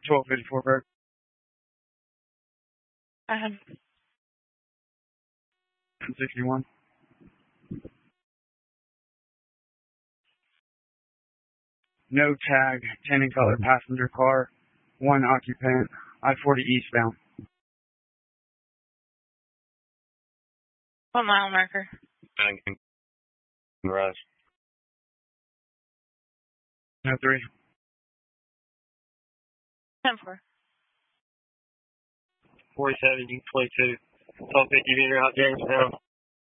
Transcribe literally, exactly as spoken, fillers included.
twelve fifty-four, Bird. Um, sixty-one. No tag, tan and color passenger car, one occupant, I forty eastbound. what mile marker? Garage. No three. ten four. forty-seven, twenty-two. twelve fifty meter out Jamestown.